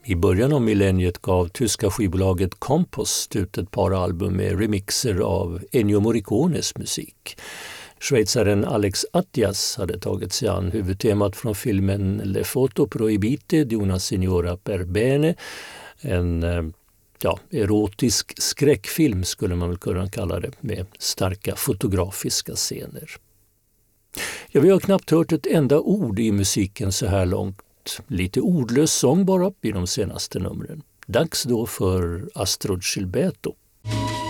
I början av millenniet gav tyska skivbolaget Compost ut ett par album med remixer av Ennio Morricones musik. Schweizaren Alex Attias hade tagit sig an huvudtemat från filmen Le foto proibite di una signora per bene, en erotisk skräckfilm skulle man väl kunna kalla det, med starka fotografiska scener. Ja, vi har knappt hört ett enda ord i musiken så här långt. Lite ordlös sång bara i de senaste numren. Dags då för Astrud Gilberto.